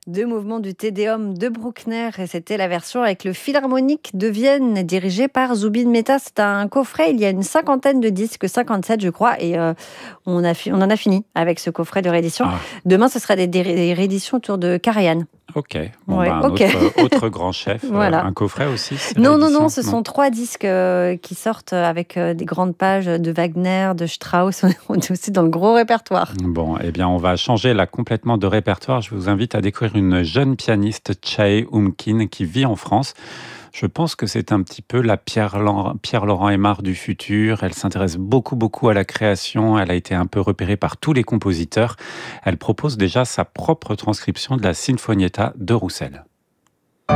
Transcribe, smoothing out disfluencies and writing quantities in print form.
2 mouvements du Te Deum de Bruckner et c'était la version avec le Philharmonique de Vienne dirigé par Zubin Mehta. C'est un coffret, il y a une cinquantaine de disques, 57 je crois, et on en a fini avec ce coffret de réédition. Ah, Demain, ce sera des rééditions autour de Karajan. ok. Bon, Ouais, ben, un ok. autre grand chef. Voilà. Un coffret aussi, c'est Non, non, non, réédition? ce Non. sont 3 disques qui sortent avec des grandes pages de Wagner, de Strauss. On est aussi dans le gros répertoire. Bon, eh bien, on va changer là complètement de répertoire. Je vous invite à découvrir une jeune pianiste, Chae Umkin, qui vit en France. Je pense que c'est un petit peu la Pierre-Laurent Aimard du futur. Elle s'intéresse beaucoup, beaucoup à la création. Elle a été un peu repérée par tous les compositeurs. Elle propose déjà sa propre transcription de la Sinfonietta de Roussel.